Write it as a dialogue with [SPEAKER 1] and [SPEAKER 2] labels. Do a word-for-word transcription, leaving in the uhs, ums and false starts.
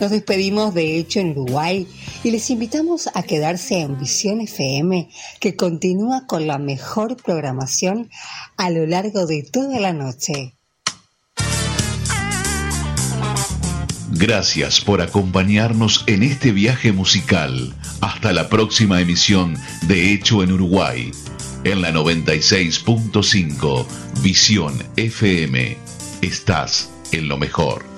[SPEAKER 1] Nos despedimos de Hecho en Uruguay y les invitamos a quedarse en Visión F M, que continúa con la mejor programación a lo largo de toda la noche.
[SPEAKER 2] Gracias por acompañarnos en este viaje musical. Hasta la próxima emisión de Hecho en Uruguay, en la noventa y seis punto cinco Visión F M. Estás en lo mejor.